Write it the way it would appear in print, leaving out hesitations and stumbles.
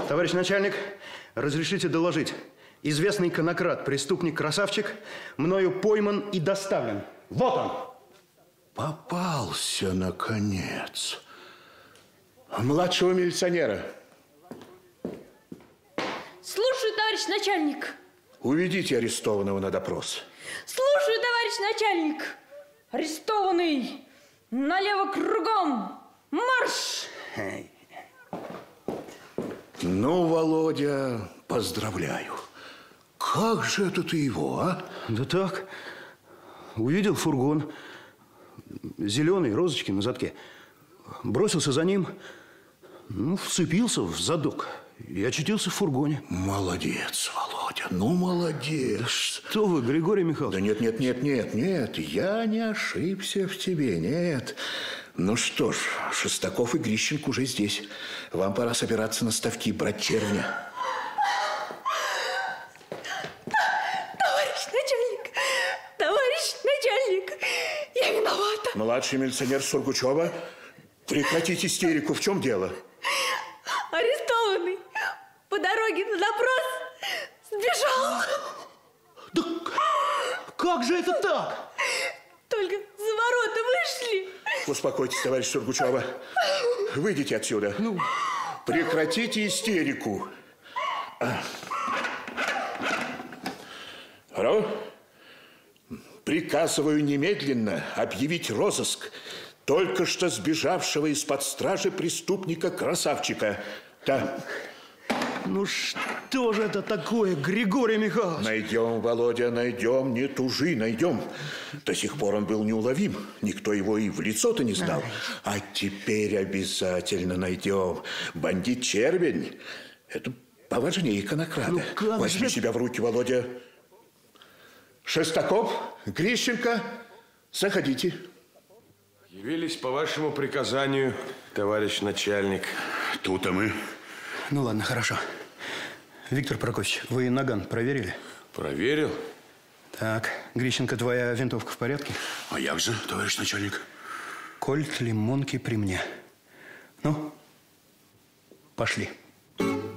Товарищ начальник, разрешите доложить. Известный конокрад, преступник-красавчик, мною пойман и доставлен. Вот он! Попался, наконец. Младшего милиционера. Слушаю, товарищ начальник. Уведите арестованного на допрос. Слушаю, товарищ начальник. Арестованный. Налево кругом. Марш! Ну, Володя, поздравляю. Как же это ты его, а? Да так. Увидел фургон. Зеленый, розочки на задке. Бросился за ним. Ну, вцепился в задок. И очутился в фургоне. Молодец, Володя, ну молодец. Да что вы, Григорий Михайлович? Да нет, я не ошибся в тебе, нет. Ну что ж, Шестаков и Грищенко уже здесь. Вам пора собираться на ставки, брать червня. Товарищ начальник, я виновата. Младший милиционер Сургучева, прекратите истерику, в чем дело? Арестованный по дороге на допрос сбежал. Да как же это так? Только за ворота вышли. Успокойтесь, товарищ Сургучева. Выйдите отсюда. Ну, прекратите истерику. Алло? Приказываю немедленно объявить розыск только что сбежавшего из-под стражи преступника-красавчика. Да. Ну что же это такое, Григорий Михайлович? Найдем, Володя, найдем, не тужи, найдем. До сих пор он был неуловим. Никто его и в лицо-то не знал. А теперь обязательно найдем. Бандит Червень – это поважнее конокрада. Ну, возьми себя в руки, Володя. Шестаков, Грищенко, заходите. Явились по вашему приказанию, товарищ начальник. Тут-то мы. Ну ладно, хорошо. Виктор Прокофьевич, вы наган проверили? Проверил. Так, Грищенко, твоя винтовка в порядке? А як же, товарищ начальник? Кольт лимонки при мне. Ну, пошли.